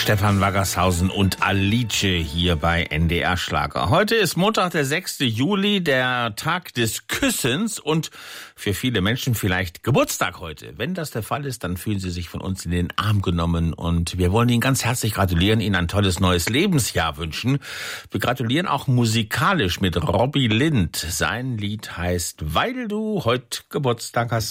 Stefan Waggershausen und Alice hier bei NDR Schlager. Heute ist Montag, der 6. Juli, der Tag des Küssens und für viele Menschen vielleicht Geburtstag heute. Wenn das der Fall ist, dann fühlen Sie sich von uns in den Arm genommen und wir wollen Ihnen ganz herzlich gratulieren, Ihnen ein tolles neues Lebensjahr wünschen. Wir gratulieren auch musikalisch mit Robbie Lind. Sein Lied heißt "Weil du heute Geburtstag hast".